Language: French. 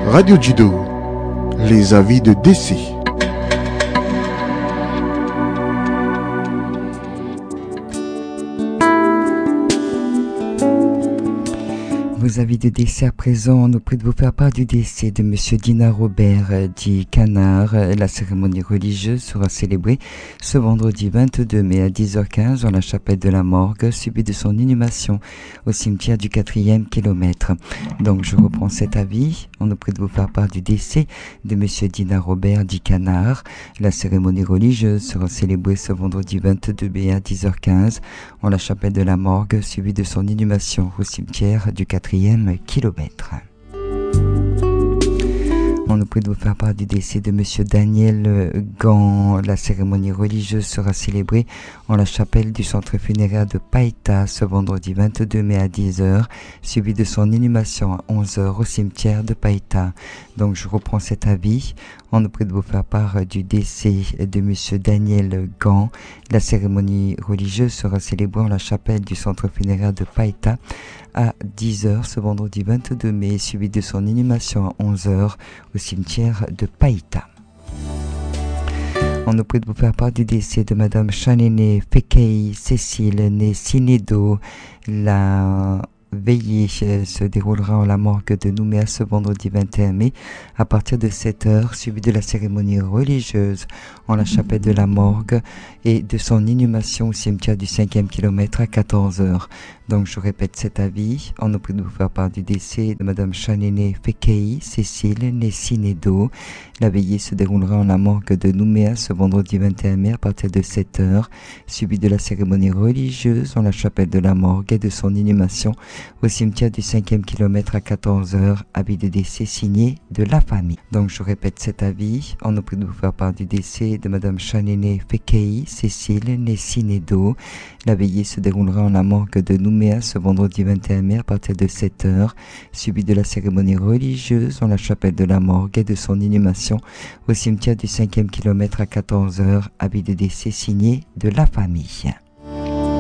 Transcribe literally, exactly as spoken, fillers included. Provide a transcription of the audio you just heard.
Radio Judo, les avis de décès. Vos avis de décès à présent, nous prie de vous faire part du décès de Monsieur Dina Robert dit Canard. La cérémonie religieuse sera célébrée ce vendredi vingt-deux mai à dix heures quinze dans la chapelle de la morgue, suivie de son inhumation au cimetière du quatrième kilomètre. Donc je reprends cet avis. On nous prie de vous faire part du décès de Monsieur Dina Robert dit Canard. La cérémonie religieuse sera célébrée ce vendredi vingt-deux mai à dix heures quinze dans la chapelle de la morgue, suivie de son inhumation au cimetière du quatrième kilomètre. On nous prie de vous faire part du décès de Monsieur Daniel Gant. La cérémonie religieuse sera célébrée en la chapelle du centre funéraire de Païta ce vendredi vingt-deux mai à dix heures, suivi de son inhumation à onze heures au cimetière de Païta. Donc je reprends cet avis. On nous prie de vous faire part du décès de Monsieur Daniel Gant. La cérémonie religieuse sera célébrée en la chapelle du centre funéraire de Païta à dix heures ce vendredi vingt-deux mai, suivi de son inhumation à onze heures au cimetière de Païta. On nous prie de vous faire part du décès de Madame Chanene Fekei Cécile, née Sinedo. La veillée se déroulera en la morgue de Nouméa ce vendredi vingt et un mai à partir de sept heures, suivi de la cérémonie religieuse en la chapelle de la morgue et de son inhumation au cimetière du cinquième kilomètre à quatorze heures. Donc je répète cet avis. On nous prie de vous faire part du décès de Madame Chanene Fekei Cécile, née Sinedo. La veillée se déroulera en la morgue de Nouméa ce vendredi vingt et un mai à partir de sept heures, suivi de la cérémonie religieuse en la chapelle de la morgue et de son inhumation au cimetière du cinquième kilomètre à quatorze heures, avis de décès signé de la famille. Donc je répète cet avis. On nous prie de vous faire part du décès de Madame Chanene Fekei Cécile, née Sinedo. La veillée se déroulera en la morgue de Nouméa ce vendredi vingt et un mai à partir de sept heures, suivi de la cérémonie religieuse en la chapelle de la morgue et de son inhumation au cimetière du cinquième kilomètre à quatorze heures, avis de décès signé de la famille.